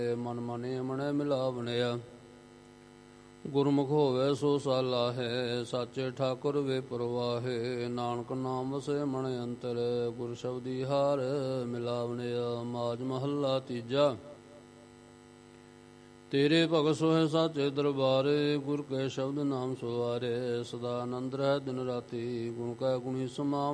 ਮਨ ਮਨੇ ਮਣੈ ਮਿਲਾਵਣਿਆ। ਗੁਰਮੁਖ ਹੋਵੇ ਸੋ ਸਾਲਾਹੇ, ਸਾਚੇ ਠਾਕੁਰ ਵੇ ਪਰਵਾਹੇ। ਨਾਨਕ ਨਾਮ ਵਸੇ ਮਨ ਅੰਤਰ, ਗੁਰ ਸ਼ਬਦੀ ਹਾਰ ਮਿਲਾਵਣਿਆ। ਮਾਝ ਮਹੱਲਾ ਤੀਜਾ। ਤੇਰੇ ਭਗਤ ਸੋਹਿ ਸਾਚੇ ਦਰਬਾਰੇ, ਗੁਰ ਕੈ ਸ਼ਬਦ ਨਾਮ ਸੁਆਰੇ। ਸਦਾ ਆਨੰਦ ਰਹਿ ਦਿਨ ਰਾਤੀ, ਗੁਣ ਕੈ ਗੁਣੀ ਸਮਾਵ